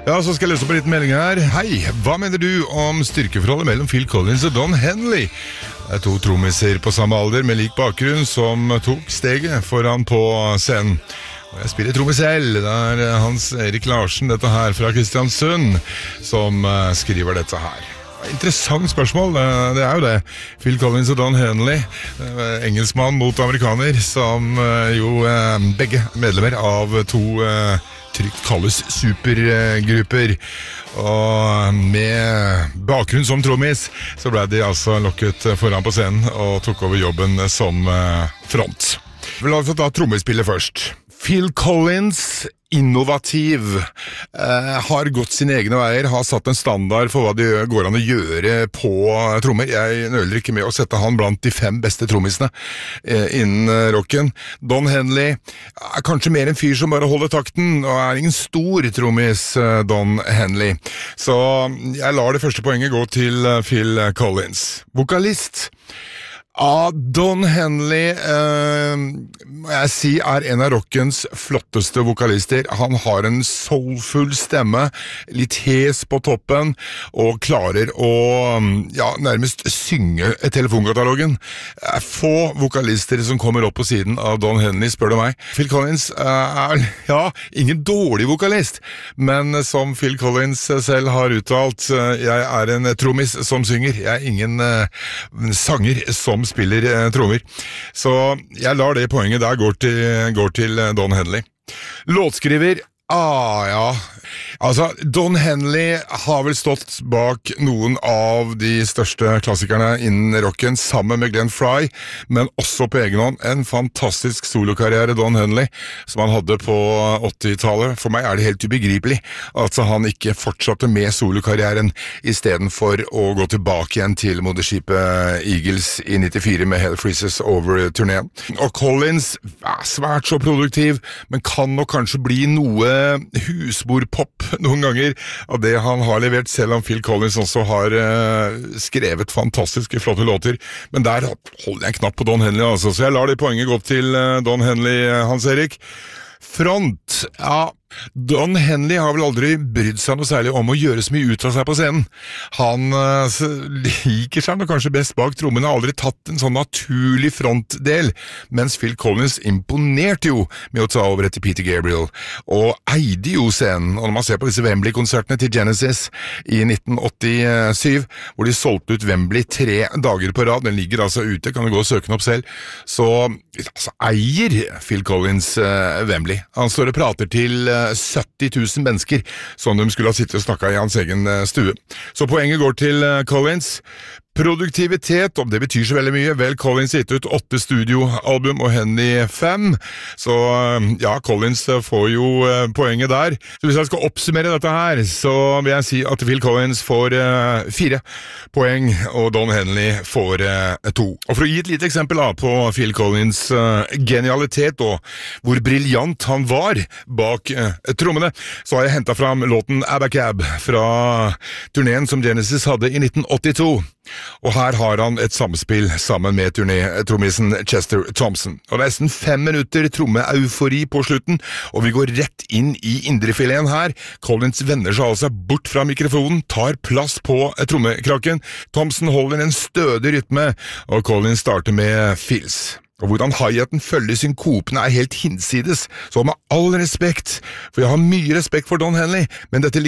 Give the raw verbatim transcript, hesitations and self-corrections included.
Ja, så skal jeg lese opp en liten melding her. Hei, hva mener du om styrkeforholdet mellom Phil Collins og Don Henley? Det er to trommiser på samme alder med lik bakgrunn som tok steget foran på scenen. Og jeg spiller tromme selv. Det er Hans Erik Larsen, dette her fra Kristiansund, som skriver dette her. Interessant spørsmål, det er jo det. Phil Collins og Don Henley, engelskmann mot amerikaner, som jo begge medlemmer av to trygt kalles supergrupper. Og med bakgrunn som trommis, så ble de altså lokket foran på scenen og tok over jobben som front. Vi la oss ta trommespillet først. Phil Collins, innovativ, eh, har gått sine egne veier, har satt en standard for hva det går an å gjøre på trommer. Jeg nøler ikke med å sette han blant de fem beste trommisene eh, innen rocken. Don Henley er kanskje mer en fyr som bare holder takten, og er ingen stor trommis, eh, Don Henley. Så jeg lar det første poenget gå til eh, Phil Collins. Vokalist. Ja, Don Henley, eh, må jeg si, er en av rockens flotteste vokalister. Han har en soulfull stemme, litt hes på toppen, og klarer å, ja, nærmest synge telefonkatalogen. Få vokalister som kommer opp på siden av Don Henley, spør du meg. Phil Collins er, ja, ingen dårlig vokalist, men som Phil Collins selv har uttalt, jeg er en trommis som synger, jeg er ingen uh, sanger som spiller eh, trommer. Så jeg lar det poenget der går til, går til Don Henley. Låtskriver, ah ja, altså Don Henley har vel stått bak noen av de største klassikerne innen rocken, sammen med Glenn Frey, men også på egen hånd. En fantastisk solokarriere Don Henley, som han hadde på åttitallet. For meg er det helt ubegripelig at han ikke fortsatte med solokarrieren, i stedet for å gå tilbake igjen til moderskipet Eagles i nittifire med Hell Freezes Over-turneen. Og Collins er svært så produktiv, men kan nok kanskje bli noe husbordpop noen ganger av det han har levert, selv om Phil Collins også har uh, skrevet fantastiske flotte låter. Men der holder jeg en knapp på Don Henley, altså. Så jeg lar det poenget gå til uh, Don Henley, Hans Erik. Front, ja, Don Henley har vel aldri brydd seg noe særlig om å gjøre så mye ut av seg på scenen. Han uh, liker seg nok kanskje best bak trommene, har aldri tatt en sånn naturlig frontdel, mens Phil Collins imponerte jo med å ta over etter Peter Gabriel, og eide jo scenen. Og når man ser på disse Wembley-konsertene til Genesis i nitten åttisyv, hvor de solgte ut Wembley tre dager på rad, den ligger altså ute, kan du gå og søke den opp selv, så altså, eier Phil Collins uh, Wembley. Han står og prater til uh, sytti tusen mennesker, som de skulle ha sittet og snakket i hans egen stue. Så poenget går til Collins. Produktivitet, om det betyr så veldig mye, vel, Collins gitt ut åtte studioalbum og Henley fem, så ja, Collins får jo poenget der. Så hvis jeg skal oppsummere dette her, så vil jeg si at Phil Collins får uh, fire poeng, og Don Henley får uh, to. Og for å gi et lite eksempel da, på Phil Collins uh, genialitet og hvor briljant han var bak uh, trommene, så har jeg hentet fram låten Abacab fra turneen som Genesis hadde i nitten åttito. Og her har han et samspill sammen med turné-trommisen Chester Thompson. Og det er nesten fem minutter tromme-eufori på slutten, og vi går rett inn i indrefileten her. Collins vender seg altså bort fra mikrofonen, tar plass på trommekraken. Thompson holder en stødig rytme, og Collins starter med fills. Og hvordan hi-haten følger synkopene er helt hinsides, så med all respekt, for jeg har mye respekt for Don Henley, men dette